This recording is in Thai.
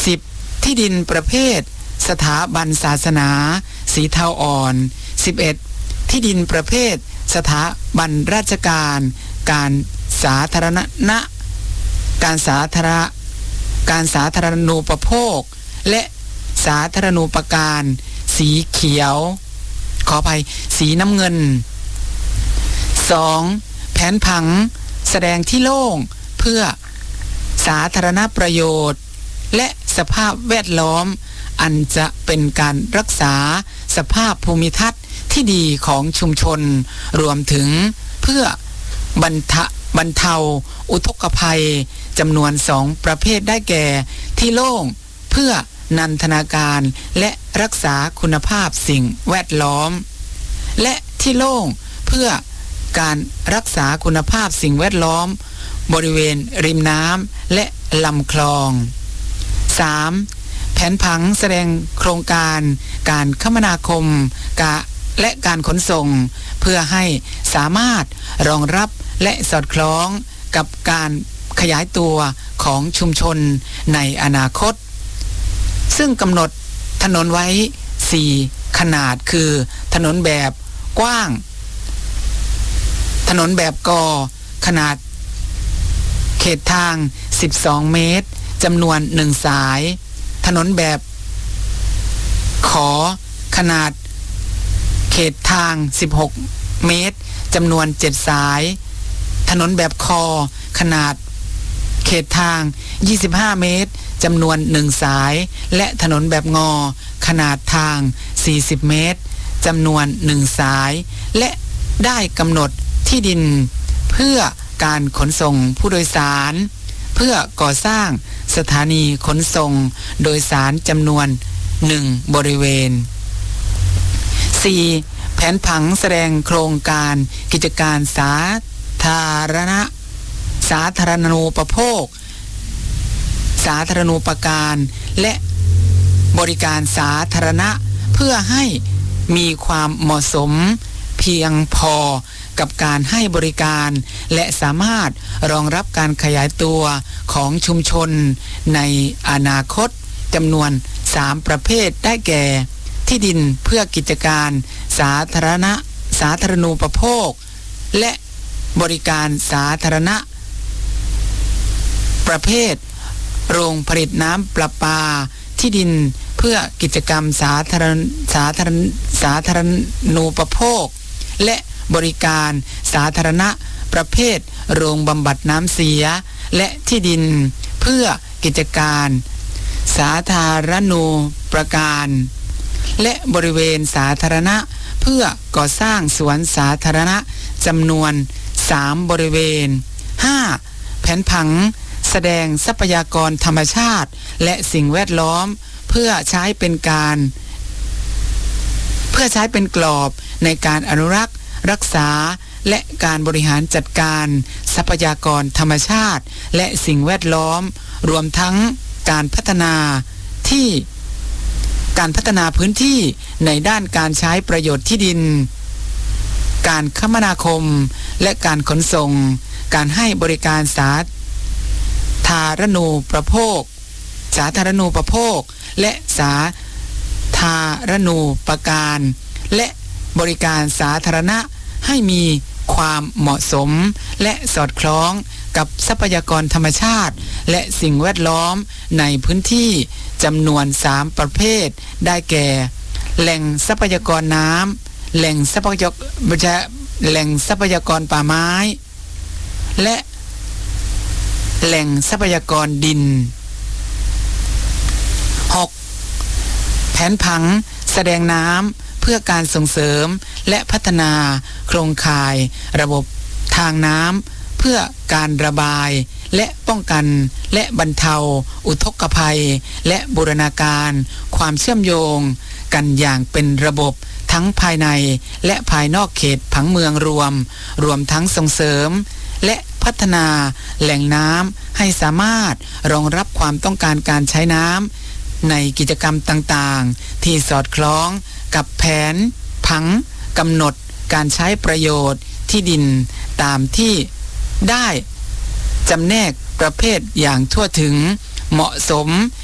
10ที่ดินประเภทสถาบันศาสนาสีเทาอ่อน11ที่ดินประเภทสถาบันราชการการสาธารณะการสาธารณูปโภคและสาธารณูปการสีเขียวขออภัยสีน้ำเงิน 2. แผนผังแสดงที่โล่งเพื่อสาธารณประโยชน์และสภาพแวดล้อมอันจะเป็นการรักษาสภาพภูมิทัศน์ที่ดีของชุมชนรวมถึงเพื่อบรรเทาอุทกภัยจำนวน2ประเภทได้แก่ที่โล่งเพื่อนันทนาการและรักษาคุณภาพสิ่งแวดล้อมและที่โล่งเพื่อการรักษาคุณภาพสิ่งแวดล้อมบริเวณริมน้ำและลำคลอง 3. แผนผังแสดงโครงการการคมนาคมและการขนส่งเพื่อให้สามารถรองรับและสอดคล้องกับการขยายตัวของชุมชนในอนาคตซึ่งกำหนดถนนไว้4ขนาดคือถนนแบบกว้างถนนแบบกอขนาดเขตทาง12เมตรจำนวน1สายถนนแบบขอขนาดเขตทาง16เมตรจำนวน7สายถนนแบบคอขนาดเขตทาง25เมตรจำนวน1สายและถนนแบบงอขนาดทาง40เมตรจำนวน1สายและได้กำหนดที่ดินเพื่อการขนส่งผู้โดยสารเพื่อก่อสร้างสถานีขนส่งโดยสารจำนวน1บริเวณ 4. แผนผังแสดงโครงการกิจการสาธารณูปโภคสาธารณูปการและบริการสาธารณะเพื่อให้มีความเหมาะสมเพียงพอกับการให้บริการและสามารถรองรับการขยายตัวของชุมชนในอนาคตจำนวน3ประเภทได้แก่ที่ดินเพื่อกิจการสาธารณูปโภคและบริการสาธารณะประเภทโรงผลิตน้ำประปาที่ดินเพื่อกิจกรรมสาธารณูปโภคและบริการสาธารณะประเภทโรงบำบัดน้ำเสียและที่ดินเพื่อกิจการสาธารณูปการและบริเวณสาธารณะเพื่อก่อสร้างสวนสาธารณะจำนวน3บริเวณ 5. แผนผังแสดงทรัพยากรธรรมชาติและสิ่งแวดล้อมเพื่อใช้เป็นกรอบในการอนุรักษ์รักษาและการบริหารจัดการทรัพยากรธรรมชาติและสิ่งแวดล้อมรวมทั้งการพัฒนาพื้นที่ในด้านการใช้ประโยชน์ที่ดินการคมนาคมและการขนส่งการให้บริการสาธารณูปโภคและสาธารณูปการและบริการสาธารณะให้มีความเหมาะสมและสอดคล้องกับทรัพยากรธรรมชาติและสิ่งแวดล้อมในพื้นที่จำนวน3ประเภทได้แก่แหล่งทรัพยากรน้ำแหล่งทรัพยากรป่าไม้และแหล่งทรัพยากรดิน 6. แผนผังแสดงน้ำเพื่อการส่งเสริมและพัฒนาโครงข่ายระบบทางน้ำเพื่อการระบายและป้องกันและบรรเทาอุทกภัยและบูรณาการความเชื่อมโยงกันอย่างเป็นระบบทั้งภายในและภายนอกเขตผังเมืองรวมทั้งส่งเสริมและพัฒนาแหล่งน้ำให้สามารถรองรับความต้องการการใช้น้ำในกิจกรรมต่างๆที่สอดคล้องกับแผนผังกำหนดการใช้ประโยชน์ที่ดินตามที่ได้จำแนกประเภทอย่างทั่วถึงเหมาะสม